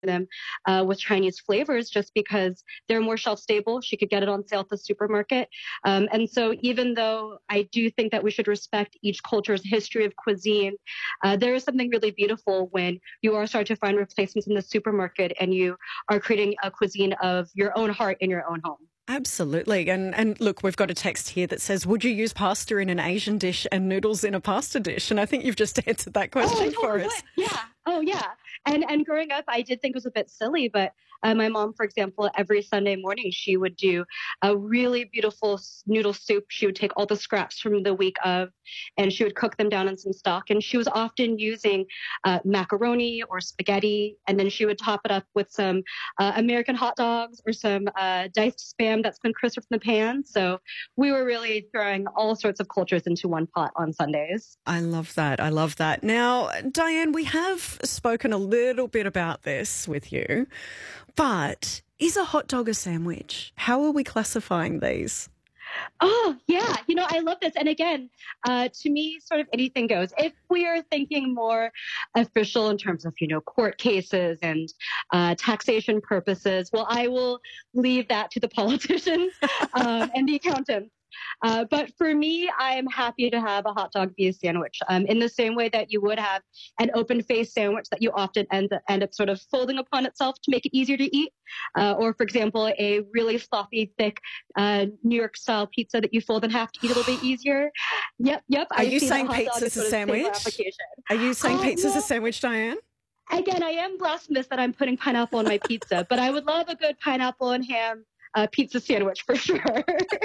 them with Chinese flavors just because they're more shelf stable. She could get it on sale at the supermarket. And so even though I do think that we should respect each culture's history of cuisine, there is something really beautiful when you are starting to find replacements in the supermarket and you are creating a cuisine of your own heart in your own home. Absolutely. And look, we've got a text here that says, would you use pasta in an Asian dish and noodles in a pasta dish? And I think you've just answered that question for us. Yeah. Oh, yeah. And growing up, I did think it was a bit silly, but my mom, for example, every Sunday morning, she would do a really beautiful noodle soup. She would take all the scraps from the week of, and she would cook them down in some stock. And she was often using macaroni or spaghetti, and then she would top it up with some American hot dogs or some diced Spam that's been crisped from the pan. So we were really throwing all sorts of cultures into one pot on Sundays. I love that. I love that. Now, Diane, we have spoken a little bit about this with you, but is a hot dog a sandwich? How are we classifying these? Oh, yeah. I love this. And again, to me, sort of anything goes. If we are thinking more official in terms of, court cases and taxation purposes, well, I will leave that to the politicians and the accountants. But for me, I am happy to have a hot dog be a sandwich in the same way that you would have an open face sandwich that you often end up sort of folding upon itself to make it easier to eat. Or, for example, a really sloppy, thick New York style pizza that you fold in half to eat a little bit easier. Yep. Are you saying pizza's a sandwich? Are you saying pizza's a sandwich, Diane? Again, I am blasphemous that I'm putting pineapple on my pizza, but I would love a good pineapple and ham pizza sandwich for sure.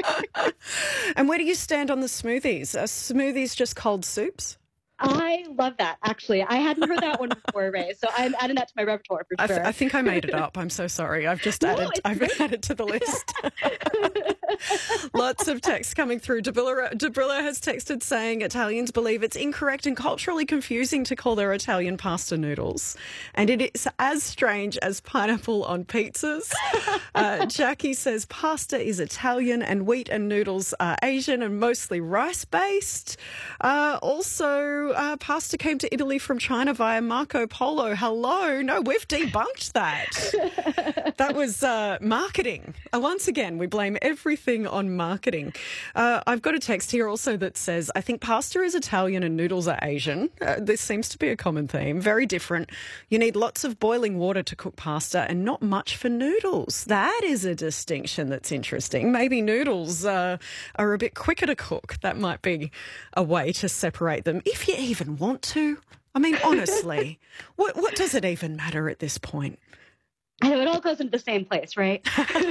And where do you stand on the smoothies? Are smoothies just cold soups? I love that, actually. I hadn't heard that one before, Ray, so I'm adding that to my repertoire for sure. I think I made it up. I'm so sorry. I've added to the list. Lots of texts coming through. Debrilla has texted saying Italians believe it's incorrect and culturally confusing to call their Italian pasta noodles, and it is as strange as pineapple on pizzas. Jackie says pasta is Italian and wheat and noodles are Asian and mostly rice-based. Also, pasta came to Italy from China via Marco Polo. Hello. No, we've debunked that. That was marketing. Once again, we blame everything on marketing. I've got a text here also that says, I think pasta is Italian and noodles are Asian. This seems to be a common theme. Very different. You need lots of boiling water to cook pasta and not much for noodles. That is a distinction that's interesting. Maybe noodles are a bit quicker to cook. That might be a way to separate them, if you even want to. I mean, honestly, what does it even matter at this point? I know it all goes into the same place, right?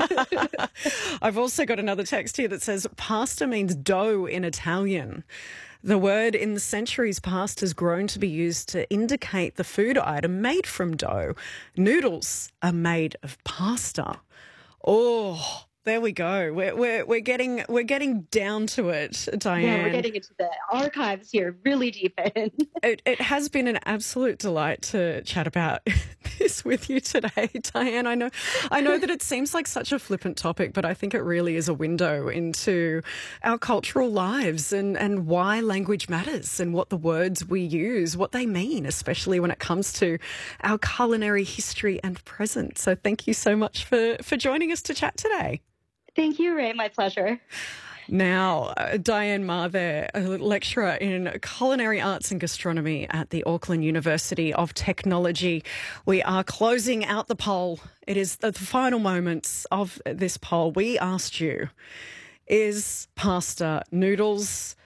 I've also got another text here that says pasta means dough in Italian. The word in the centuries past has grown to be used to indicate the food item made from dough. Noodles are made of pasta. Oh, there we go. We're getting down to it, Diane. Yeah, we're getting into the archives here, really deep in. It has been an absolute delight to chat about this with you today, Diane. I know that it seems like such a flippant topic, but I think it really is a window into our cultural lives and why language matters and what the words we use, what they mean, especially when it comes to our culinary history and present. So thank you so much for joining us to chat today. Thank you, Ray. My pleasure. Now, Diane Ma there, a lecturer in culinary arts and gastronomy at the Auckland University of Technology. We are closing out the poll. It is the final moments of this poll. We asked you, is pasta noodles?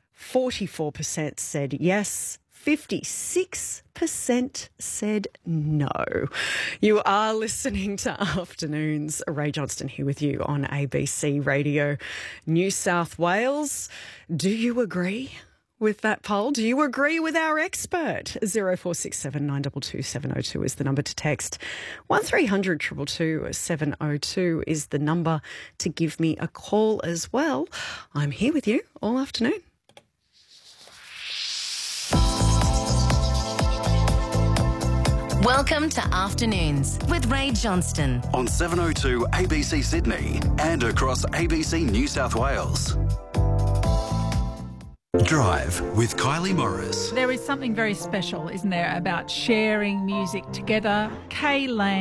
44% said yes. 56% said no. You are listening to Afternoons. Ray Johnston here with you on ABC Radio New South Wales. Do you agree with that poll? Do you agree with our expert? 0467 922 702 is the number to text. 1300 222 702 is the number to give me a call as well. I'm here with you all afternoon. Welcome to Afternoons with Ray Johnston on 702 ABC Sydney and across ABC New South Wales. Drive with Kylie Morris. There is something very special, isn't there, about sharing music together. Kay Lane.